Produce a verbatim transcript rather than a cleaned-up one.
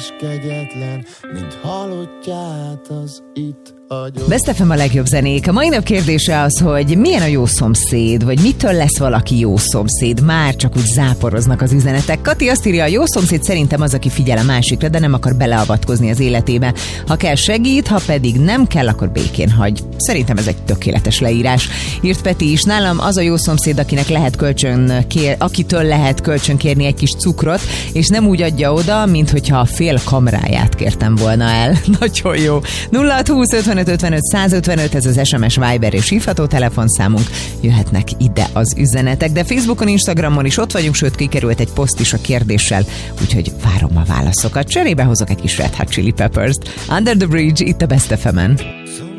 is kegyetlen, mint halottját az itt hagyott. Best ef em a legjobb zenék. A mai nap kérdése az, hogy milyen a jó szomszéd, vagy mitől lesz valaki jó szomszéd. Már csak úgy záporoznak az üzenetek. Kati azt írja, a jó szomszéd szerintem az, aki figyel a másikra, de nem akar beleavatkozni az életébe. Ha kell, segít, ha pedig nem kell, akkor békén hagy. Szerintem ez egy tökéletes leírás. Írt Peti is, nálam az a jó szomszéd, akinek lehet kölcsön kér, akitől lehet kölcsön kérni egy kis cukrot, és nem úgy adja oda, mint hogyha a fél kamráját kértem volna el. Nagyon jó. nulla hat húsz ötvenöt ötvenöt százötvenöt, ez az es em es, Viber és hívható telefonszámunk. Jöhetnek ide az üzenetek, de Facebookon, Instagramon is ott vagyunk, sőt kikerült egy poszt is a kérdéssel, úgyhogy várom a válaszokat. Cserébe hozok egy kis Red Hot Chili Peppers-t. Under the Bridge, itt a Best ef emen.